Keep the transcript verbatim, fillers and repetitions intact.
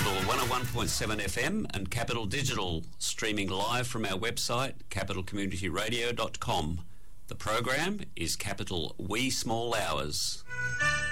Capital one oh one point seven F M and Capital Digital, streaming live from our website, capital community radio dot com. The program is Capital Wee Small Hours.